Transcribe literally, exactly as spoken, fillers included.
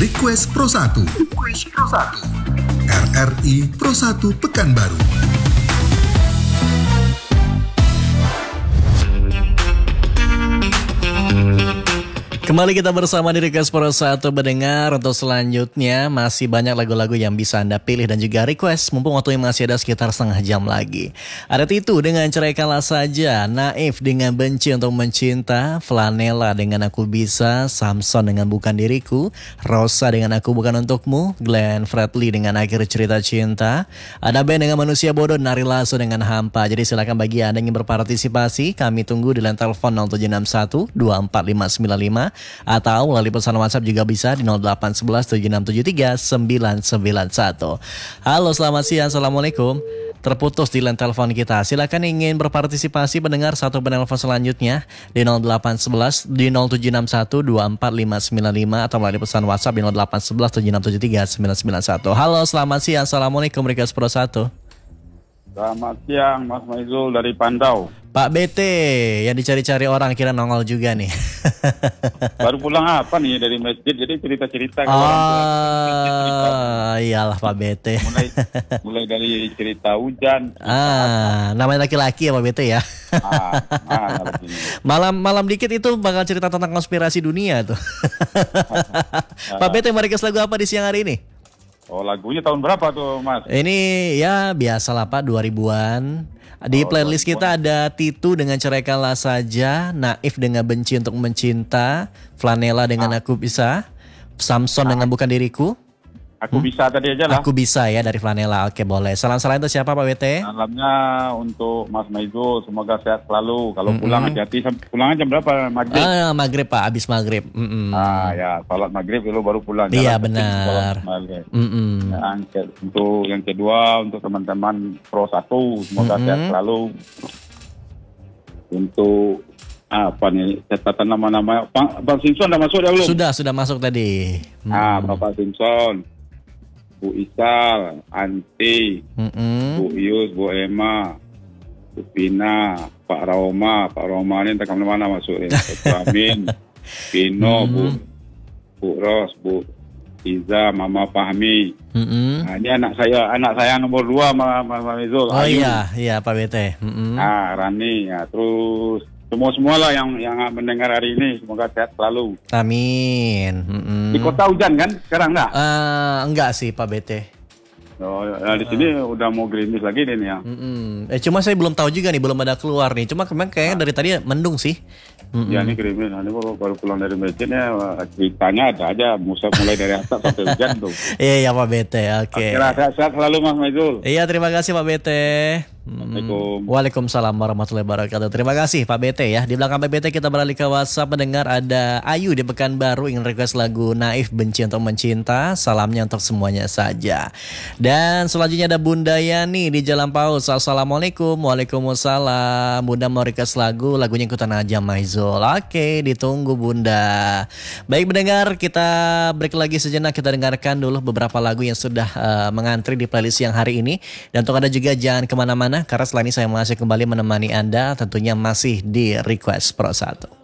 Request Pro satu. Request Pro satu. R R I Pro satu Pekanbaru. Kembali kita bersama di Request Pro satu mendengar. Untuk selanjutnya masih banyak lagu-lagu yang bisa Anda pilih dan juga request. Mumpung waktunya masih ada sekitar setengah jam lagi. Ada Titu dengan Cerai Kalah Saja, Naif dengan Benci Untuk Mencinta, Flanela dengan Aku Bisa, Samson dengan Bukan Diriku, Rosa dengan Aku Bukan Untukmu, Glenn Fredly dengan Akhir Cerita Cinta, ada Ben dengan Manusia Bodoh, Nari Lasso dengan Hampa. Jadi silakan bagi Anda yang ingin berpartisipasi, kami tunggu di line telepon nol tujuh enam satu dua empat lima sembilan lima atau melalui pesan WhatsApp juga bisa di nol delapan satu satu tujuh enam tujuh tiga sembilan sembilan satu. Halo, selamat siang, Assalamualaikum. Terputus di line telepon kita. Silakan ingin berpartisipasi mendengar satu penelpon selanjutnya di nol delapan satu satu di nol tujuh enam satu dua empat lima sembilan lima atau melalui pesan WhatsApp di nol delapan satu satu tujuh enam tujuh tiga sembilan sembilan satu. Halo, selamat siang, Assalamualaikum. Request Pro satu. Selamat siang, Mas Maizul dari Pandau. Pak B T yang dicari-cari orang, kira nongol juga nih. Baru pulang apa nih dari masjid, jadi cerita-cerita. Oh, iyalah Pak B T. Mulai, mulai dari cerita hujan. Ah, namanya laki-laki ya Pak B T ya. Ah, ah, malam malam dikit itu bakal cerita tentang konspirasi dunia tuh. Pak B T mau request lagu apa di siang hari ini? Oh, lagunya tahun berapa tuh, Mas? Ini ya biasalah Pak, dua ribuan. Di oh, playlist kita ada Titu dengan Cerai Kalah Saja, Naif dengan Benci Untuk Mencinta, Flanela dengan ah. Aku Bisa, Samson ah. dengan Bukan Diriku. Aku hmm? bisa tadi aja lah. Aku Bisa ya dari Flanela. Oke, boleh. Salam-salam itu siapa Pak B T? Salamnya untuk Mas Maizul, semoga sehat selalu. Kalau mm-hmm. pulang hati-hati. Pulangnya jam berapa? Maghrib? Ah, maghrib Pak, habis maghrib. Mm-mm. Ah ya, salat maghrib dulu baru pulang. Iya benar. Nah, untuk yang kedua untuk teman-teman Pro satu, semoga mm-hmm. sehat selalu. Untuk apa nih catatan nama-nama Bang Simpson udah masuk ya belum? Sudah, sudah masuk tadi. Hmm. Ah, Bapak Simpson, Bu Isal, Anti, mm-hmm. Bu Ius, Bu Emma, Bu Pina, Pak Rauma, Pak Rauma ini entah kemana-mana masuk ya. Pak Amin, Pino, mm-hmm. Bu Bu Ros, Bu Iza, Mama Fahmi. Mm-hmm. Nah, ini anak saya, anak saya nomor dua, Mama Mizul. Oh Ayu. iya, iya Pak B T. Mm-hmm. Nah, Rani, ya terus semua-semua lah yang yang mendengar hari ini, semoga sehat selalu. Amin. Mm-mm. Di kota hujan kan sekarang enggak? Uh, enggak sih Pak B T. Oh, nah di sini uh. udah mau gerimis lagi nih ya. Mm-mm. Eh cuma saya belum tahu juga nih, belum ada keluar nih. Cuma kemarin kayaknya dari tadi mendung sih. Mm-mm. Ya ini gerimis. Nah, ini baru, baru pulang dari masjidnya, ceritanya ada aja, musa mulai dari atas sampai hujan tuh. Iya ya Pak B T. Oke. Okay. Sehat-sehat selalu Mas Maizul. Iya terima kasih Pak B T. Assalamualaikum. Waalaikumsalam warahmatullahi wabarakatuh. Terima kasih Pak B T ya. Di belakang Pak B T kita beralih ke WhatsApp mendengar ada Ayu di Pekanbaru ingin request lagu Naif Benci Untuk Mencinta. Salamnya untuk semuanya saja. Dan selanjutnya ada Bunda Yani di Jalan Paus. Assalamualaikum. Waalaikumsalam. Bunda mau request lagu, lagunya ikutan aja Maizul. Oke, ditunggu Bunda. Baik mendengar, kita break lagi sejenak, kita dengarkan dulu beberapa lagu yang sudah uh, mengantri di playlist yang hari ini. Dan untuk Anda juga jangan kemana-mana, karena setelah ini saya masih kembali menemani Anda tentunya masih di Request Pro satu.